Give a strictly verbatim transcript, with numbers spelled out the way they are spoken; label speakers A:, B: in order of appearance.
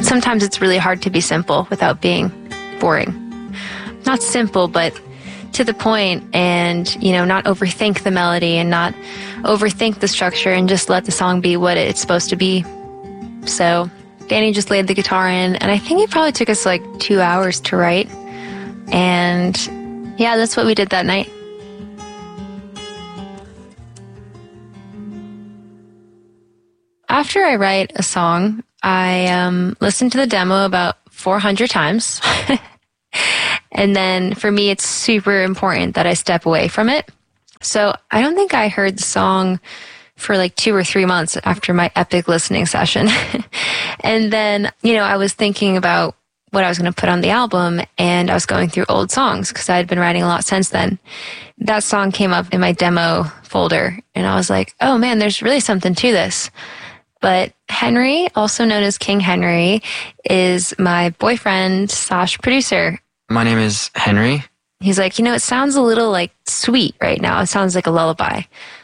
A: sometimes it's really hard to be simple without being boring. Not simple, but to the point, and, you know, not overthink the melody and not overthink the structure and just let the song be what it's supposed to be. So Danny just laid the guitar in, and I think it probably took us like two hours to write. And yeah, that's what we did that night. After I write a song, I um, listen to the demo about four hundred times. And then for me, it's super important that I step away from it. So I don't think I heard the song for like two or three months after my epic listening session. And then, you know, I was thinking about what I was going to put on the album, and I was going through old songs because I had been writing a lot since then. That song came up in my demo folder, and I was like, oh man, there's really something to this. But Henry, also known as King Henry, is my boyfriend slash producer.
B: My name is Henry.
A: He's like, you know, it sounds a little like sweet right now. It sounds like a lullaby.